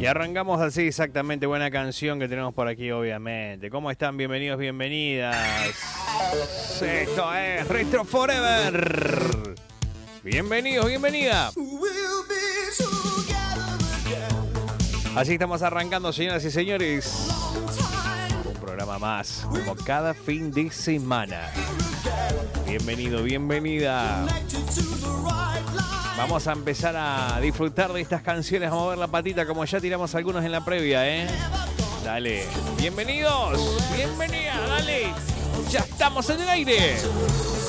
Y arrancamos así exactamente, buena canción que tenemos por aquí obviamente. ¿Cómo están? Bienvenidos, bienvenidas. Esto es Retro Forever. Bienvenidos, bienvenida. Así estamos arrancando, señoras y señores. Un programa más, como cada fin de semana. Bienvenido, bienvenida. Vamos a empezar a disfrutar de estas canciones, a mover la patita como ya tiramos algunos en la previa, ¿eh? Dale. Bienvenidos, bienvenida, dale. Ya estamos en el aire.